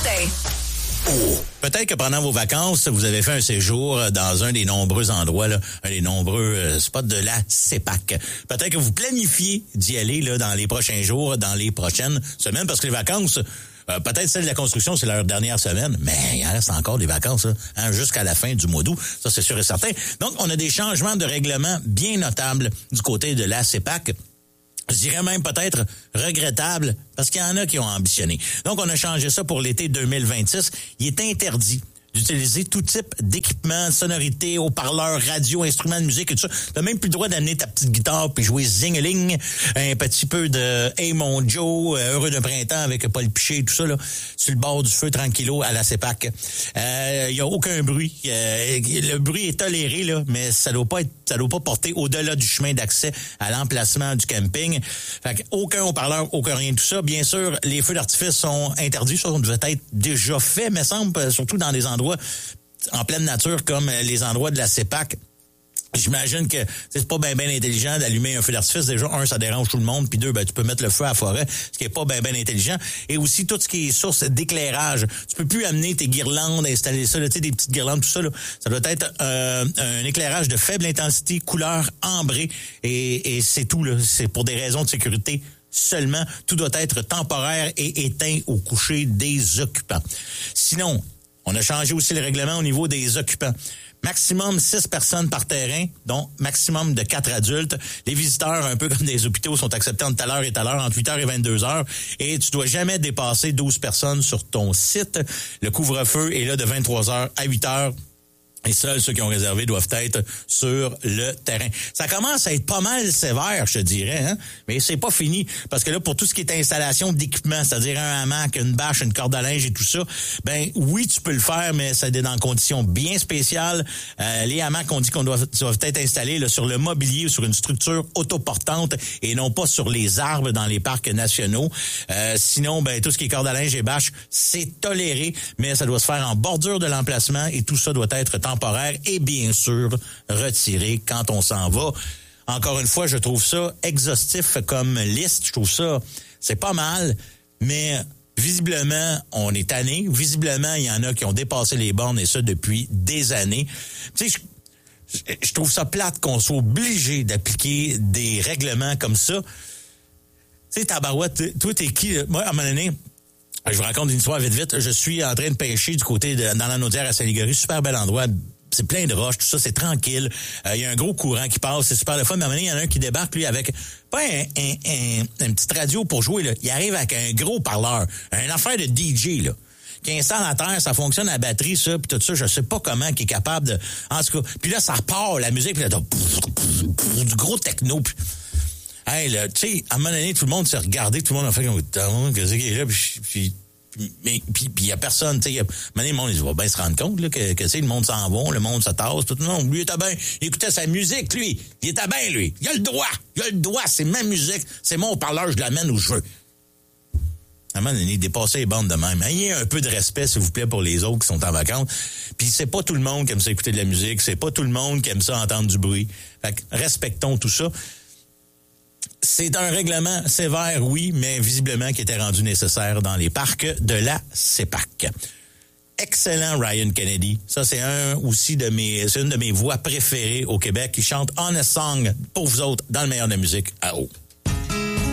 Martin. Oh. Peut-être que pendant vos vacances, vous avez fait un séjour dans un des nombreux endroits, là, un des nombreux spots de la CEPAC. Peut-être que vous planifiez d'y aller là, dans les prochains jours, dans les prochaines semaines, parce que les vacances, peut-être celle de la construction, c'est leur dernière semaine, mais il en reste encore des vacances hein, jusqu'à la fin du mois d'août. Ça, c'est sûr et certain. Donc, on a des changements de règlement bien notables du côté de la CEPAC. Je dirais même peut-être regrettable, parce qu'il y en a qui ont ambitionné. Donc, on a changé ça pour l'été 2026. Il est interdit d'utiliser tout type d'équipement, de sonorité, haut-parleurs, radio, instruments de musique et tout ça. T'as même plus le droit d'amener ta petite guitare puis jouer zing-a-ling, un petit peu de Hey mon Joe, Heureux de printemps avec Paul Piché et tout ça, là, sur le bord du feu, tranquillo, à la CEPAC. Il y a aucun bruit. Le bruit est toléré, là, mais ça doit pas porter au-delà du chemin d'accès à l'emplacement du camping. Fait aucun haut-parleur, aucun rien de tout ça. Bien sûr, les feux d'artifice sont interdits. Ça, on devait être déjà fait, me semble, surtout dans des endroits en pleine nature comme les endroits de la CEPAC. J'imagine que c'est pas bien intelligent d'allumer un feu d'artifice. Déjà, un, ça dérange tout le monde, puis deux, tu peux mettre le feu à la forêt, ce qui est pas bien intelligent. Et aussi, tout ce qui est source d'éclairage. Tu peux plus amener tes guirlandes, installer ça, là, tu sais, des petites guirlandes, tout ça, là. Ça doit être un éclairage de faible intensité, couleur ambrée, et c'est tout, là. C'est pour des raisons de sécurité seulement. Tout doit être temporaire et éteint au coucher des occupants. Sinon, on a changé aussi le règlement au niveau des occupants. Maximum 6 personnes par terrain, dont maximum de 4 adultes. Les visiteurs, un peu comme des hôpitaux, sont acceptés entre telle heure et telle heure, entre 8h et 22h. Et tu dois jamais dépasser 12 personnes sur ton site. Le couvre-feu est là de 23h à 8h. Et seuls ceux qui ont réservé doivent être sur le terrain. Ça commence à être pas mal sévère, je te dirais, hein? Mais c'est pas fini. Parce que là, pour tout ce qui est installation d'équipement, c'est-à-dire un hamac, une bâche, une corde à linge et tout ça, ben oui, tu peux le faire, mais ça est dans conditions bien spéciales. Les hamacs, on dit qu'on doivent être installés là, sur le mobilier ou sur une structure autoportante et non pas sur les arbres dans les parcs nationaux. Sinon, ben tout ce qui est corde à linge et bâche, c'est toléré, mais ça doit se faire en bordure de l'emplacement et tout ça doit être temporaire et bien sûr retiré quand on s'en va. Encore une fois, je trouve ça exhaustif comme liste. Je trouve ça, c'est pas mal, mais visiblement, on est tanné. Visiblement, il y en a qui ont dépassé les bornes et ça depuis des années. Tu sais, je trouve ça plate qu'on soit obligé d'appliquer des règlements comme ça. Tu sais, tabarouette, toi, t'es qui? Moi, à un moment donné, je vous raconte une histoire vite. Je suis en train de pêcher du côté dans la Naudière à Saint-Légory. Super bel endroit. C'est plein de roches, tout ça, c'est tranquille. Il y a un gros courant qui passe, c'est super le fun. Mais à un moment donné, il y en a un qui débarque, lui, avec pas une petite radio pour jouer, là. Il arrive avec un gros parleur, une affaire de DJ, là. Qui installe à terre, ça fonctionne à batterie, ça, puis tout ça, je sais pas comment qui est capable de... En tout cas, puis là, ça repart, la musique, puis là, du gros techno, puis... Hey, là, tu sais, à un moment donné, tout le monde s'est regardé, tout le monde a fait comme... Qu'est-ce qui est là, puis il y a personne, tu sais, le monde, il va bien se rendre compte, là, que c'est le monde s'en va, le monde se tasse, tout le monde, lui, il était bien, il écoutait sa musique, lui, il était bien, lui, il a le droit, c'est ma musique, c'est mon parleur, je l'amène où je veux. À un moment donné, dépasser les bandes de même. Ayez un peu de respect, s'il vous plaît, pour les autres qui sont en vacances. Puis c'est pas tout le monde qui aime ça écouter de la musique, c'est pas tout le monde qui aime ça entendre du bruit. Fait que respectons tout ça. C'est un règlement sévère, oui, mais visiblement qui était rendu nécessaire dans les parcs de la CEPAC. Excellent Ryan Kennedy. Ça, c'est une de mes voix préférées au Québec qui chante Honest Song pour vous autres dans le meilleur de la musique à haut.